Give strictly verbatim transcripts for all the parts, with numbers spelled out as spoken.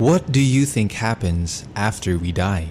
What do you think happens after we die?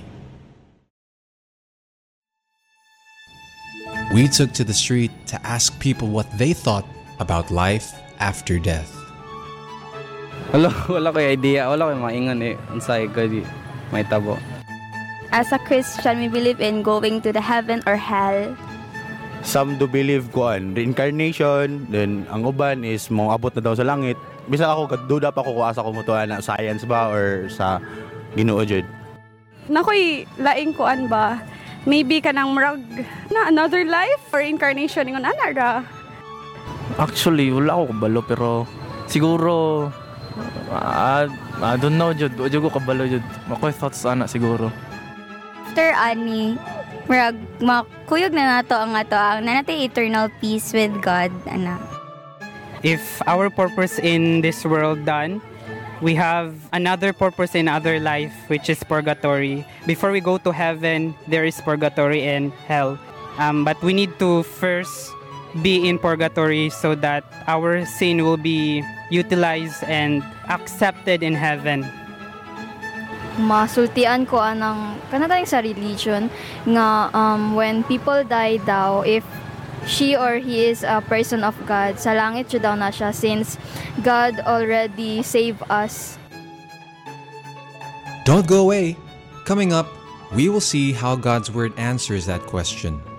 We took to the street to ask people what they thought about life after death. Wala, wala ko idea. Wala ko maingon eh. Unsay ko di may tabo. As a Christian, we believe in going to the heaven or hell. Some do believe kuan reincarnation, then ang uban is mo abot na daw sa langit. Bisa ako kaduda pa ko kung asa ko mutuan na science ba or sa Ginoo jud. Nakoy laing kuan ba? Maybe kanang murag na another life or incarnation ingon ana ra. Actually, wala ako kabalo pero siguro uh, I don't know jud, wala ko kabalo jud. Makoy thoughts ana siguro. After ani, murag makuyog na nato ang ato ang nanatay eternal peace with God ana. If our purpose in this world done, we have another purpose in other life, which is purgatory. Before we go to heaven, there is purgatory and hell. Um, but we need to first be in purgatory so that our sin will be utilized and accepted in heaven. Masultian ko anang kanatayong sa religion nga um, when people die daw, if she or he is a person of God, sa langit siya daw na siya since God already saved us. Don't go away. Coming up, we will see how God's Word answers that question.